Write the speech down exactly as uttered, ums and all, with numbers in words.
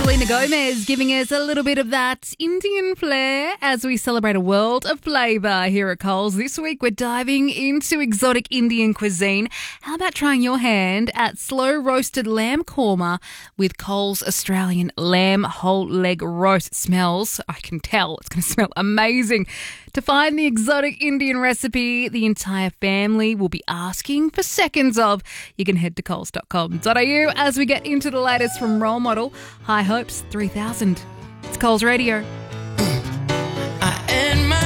Selena Gomez giving us a little bit of that Indian flair as we celebrate a world of flavour here at Coles. This week we're diving into exotic Indian cuisine. How about trying your hand at slow roasted lamb korma with Coles Australian lamb whole leg roast? Smells, I can tell, it's going to smell amazing. To find the exotic Indian recipe the entire family will be asking for seconds of, you can head to coles dot com dot a u as we get into the latest from Role Model, High Hopes three thousand. It's Coles Radio. I end my